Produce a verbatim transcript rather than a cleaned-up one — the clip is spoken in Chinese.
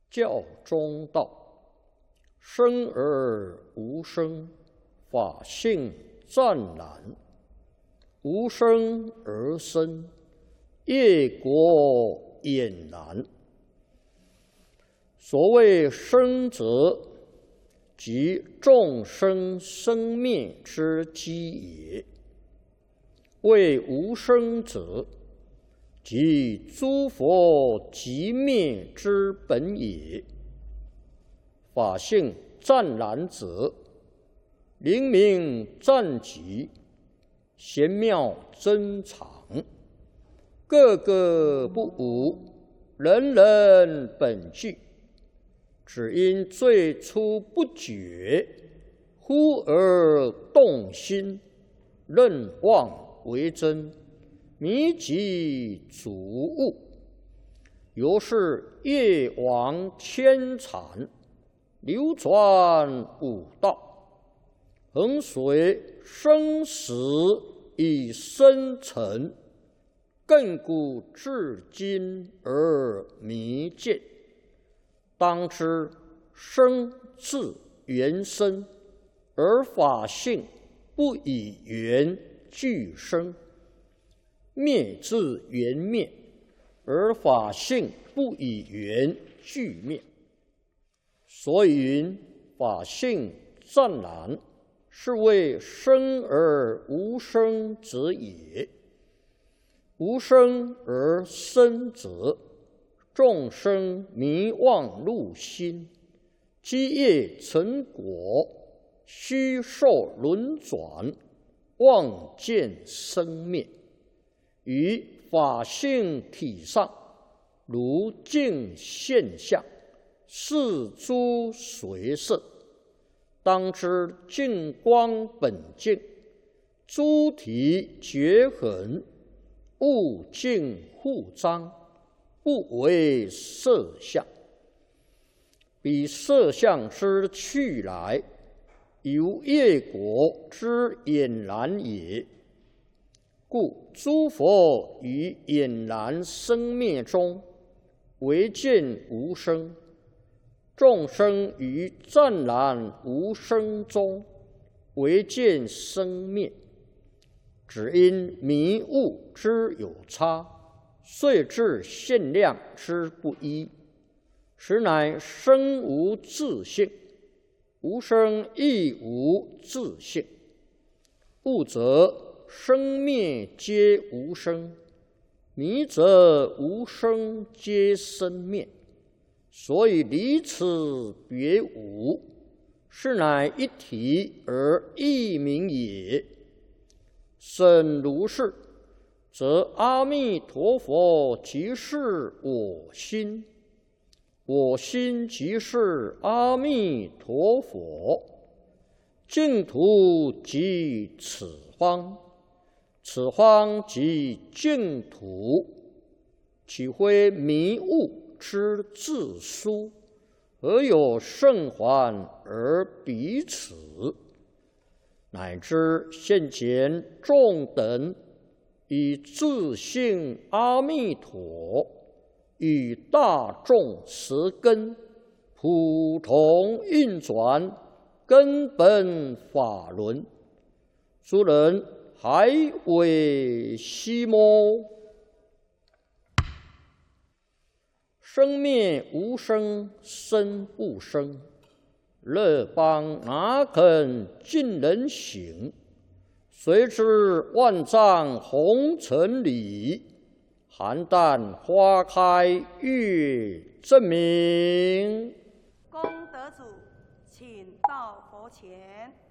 教中道，生而无生，法性湛然；无生而生，业果俨然。所谓生者，即众生生灭之基也；谓无生者，即诸佛寂灭之本也。法性湛然者，灵明湛极，玄妙珍藏，个个不无，人人本具。只因最初不觉，忽而动心，认妄为真，迷己主悟，由是业往牵缠，流转五道，恒随生死以生沉，亘古至今而弥见。当知生自缘生，而法性不以缘俱生；灭自缘灭，而法性不以缘俱灭。所以云法性湛然，是谓生而无生者也。无生而生者，众生迷妄入心，积业成果，虚受轮转，妄见生灭。于法性体上，如镜现象，是诸随色。当知净光本净，诸体绝痕，物净互彰，不为色相。彼色相之去来，由业果之俨然也。故诸佛于俨然生灭中，唯见无生；众生于湛然无生中，唯见生灭。只因迷悟之有差，遂致限量之不一，实乃生无自性，无生亦无自性。悟则生灭皆无生，迷则无生皆生灭。所以离此别无，是乃一体而异名也。甚如是，则阿弥陀佛即是我心，我心即是阿弥陀佛，净土即此方，此方即净土，岂非迷悟之自殊？何有圣还而彼此？乃至现前众等以自性阿弥陀与大众十根普同运转根本法轮，诸人还未悉摸。生灭无生，生不生，乐邦哪肯尽人行？谁知万丈红尘里，邯郸花开月正明。 功德主，请到佛前。